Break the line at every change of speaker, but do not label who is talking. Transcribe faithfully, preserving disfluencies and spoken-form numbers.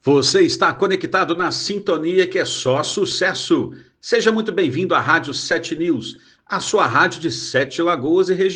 Você está conectado na sintonia que é só sucesso. Seja muito bem-vindo à Rádio Sete News, a sua rádio de Sete Lagoas e região.